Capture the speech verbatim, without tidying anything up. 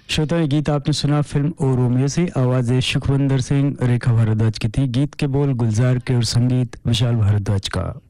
श्रोता, ये गीत आपने सुना फिल्म ओ रोमियो से। आवाज़ें सुखविंदर सिंह, रेखा भारद्वाज की थी। गीत के बोल गुलजार के और संगीत विशाल भारद्वाज का।